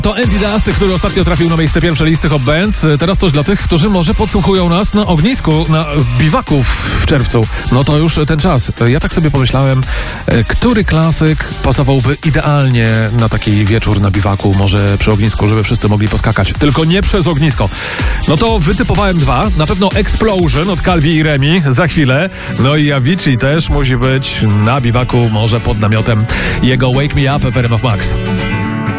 To Andy Dust, który ostatnio trafił na miejsce pierwsze listy Hot Bands. Teraz coś dla tych, którzy może podsłuchują nas na ognisku, na biwaku w czerwcu. No to już ten czas. Ja tak sobie pomyślałem, który klasyk pasowałby idealnie na taki wieczór na biwaku, może przy ognisku, żeby wszyscy mogli poskakać. Tylko nie przez ognisko. No to wytypowałem dwa. Na pewno Explosion od Calvi i Remi za chwilę. No i Avicii też musi być na biwaku, może pod namiotem. Jego Wake Me Up w RMF Max.